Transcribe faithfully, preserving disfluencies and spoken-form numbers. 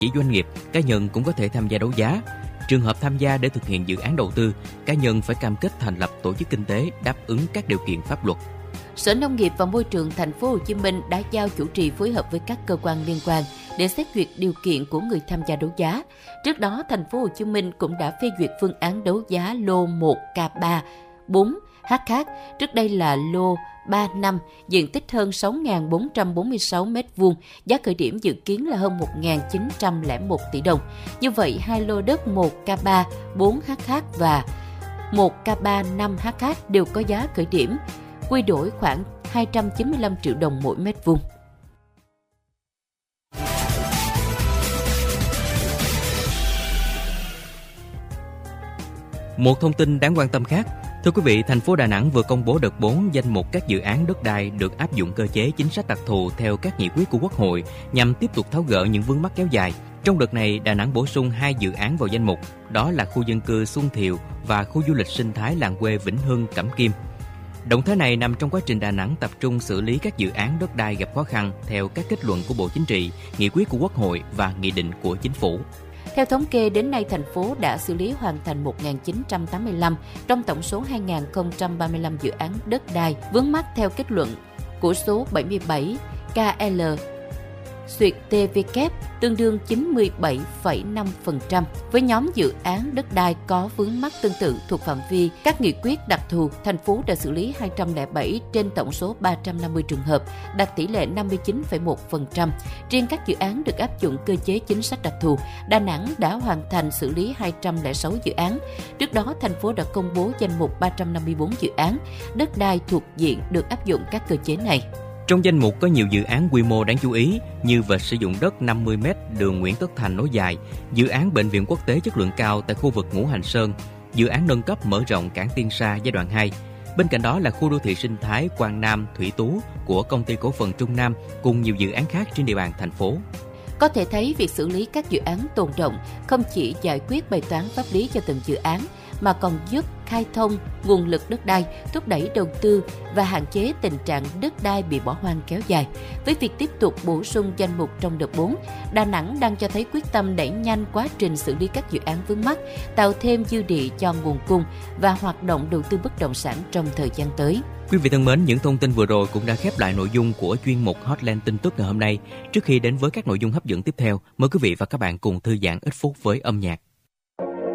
Chỉ doanh nghiệp, cá nhân cũng có thể tham gia đấu giá. Trường hợp tham gia để thực hiện dự án đầu tư, cá nhân phải cam kết thành lập tổ chức kinh tế đáp ứng các điều kiện pháp luật. Sở Nông nghiệp và Môi trường Thành phố Hồ Chí Minh đã giao chủ trì phối hợp với các cơ quan liên quan để xét duyệt điều kiện của người tham gia đấu giá. Trước đó, Thành phố Hồ Chí Minh cũng đã phê duyệt phương án đấu giá lô một K ba bốn H khác, trước đây là lô ba năm, diện tích hơn sáu nghìn bốn trăm bốn mươi sáu mét vuông, giá khởi điểm dự kiến là hơn một nghìn chín trăm lẻ một tỷ đồng. Như vậy, hai lô đất một K ba bốn H khác và một K ba năm H khác đều có giá khởi điểm quy đổi khoảng hai trăm chín mươi lăm triệu đồng mỗi mét vuông. Một thông tin đáng quan tâm khác. Thưa quý vị, thành phố Đà Nẵng vừa công bố đợt bốn danh mục các dự án đất đai được áp dụng cơ chế chính sách đặc thù theo các nghị quyết của Quốc hội nhằm tiếp tục tháo gỡ những vướng mắc kéo dài. Trong đợt này, Đà Nẵng bổ sung hai dự án vào danh mục, đó là khu dân cư Xuân Thiều và khu du lịch sinh thái làng quê Vĩnh Hưng, Cẩm Kim. Động thái này nằm trong quá trình Đà Nẵng tập trung xử lý các dự án đất đai gặp khó khăn theo các kết luận của Bộ Chính trị, nghị quyết của Quốc hội và nghị định của Chính phủ. Theo thống kê, đến nay thành phố đã xử lý hoàn thành một nghìn chín trăm tám mươi lăm trong tổng số hai nghìn không trăm ba mươi lăm dự án đất đai vướng mắc theo kết luận của số bảy mươi bảy K L xuyệt T V K tương đương chín mươi bảy phẩy năm phần trăm. Với nhóm dự án đất đai có vướng mắc tương tự thuộc phạm vi các nghị quyết đặc thù, thành phố đã xử lý hai trăm lẻ bảy trên tổng số ba trăm năm mươi trường hợp, đạt tỷ lệ năm mươi chín phẩy một phần trăm. Riêng các dự án được áp dụng cơ chế chính sách đặc thù, Đà Nẵng đã hoàn thành xử lý hai trăm lẻ sáu dự án. Trước đó, thành phố đã công bố danh mục ba trăm năm mươi tư dự án đất đai thuộc diện được áp dụng các cơ chế này. Trong danh mục có nhiều dự án quy mô đáng chú ý như vệt sử dụng đất năm mươi mét đường Nguyễn Tất Thành nối dài, dự án bệnh viện quốc tế chất lượng cao tại khu vực Ngũ Hành Sơn, dự án nâng cấp mở rộng cảng Tiên Sa giai đoạn hai. Bên cạnh đó là khu đô thị sinh thái Quang Nam Thủy Tú của công ty cổ phần Trung Nam cùng nhiều dự án khác trên địa bàn thành phố. Có thể thấy việc xử lý các dự án tồn đọng không chỉ giải quyết bài toán pháp lý cho từng dự án mà còn giúp khai thông nguồn lực đất đai, thúc đẩy đầu tư và hạn chế tình trạng đất đai bị bỏ hoang kéo dài. Với việc tiếp tục bổ sung danh mục trong đợt bốn, Đà Nẵng đang cho thấy quyết tâm đẩy nhanh quá trình xử lý các dự án vướng mắc, tạo thêm dư địa cho nguồn cung và hoạt động đầu tư bất động sản trong thời gian tới. Quý vị thân mến, những thông tin vừa rồi cũng đã khép lại nội dung của chuyên mục Hotline tin tức ngày hôm nay. Trước khi đến với các nội dung hấp dẫn tiếp theo, mời quý vị và các bạn cùng thư giãn ít phút với âm nhạc.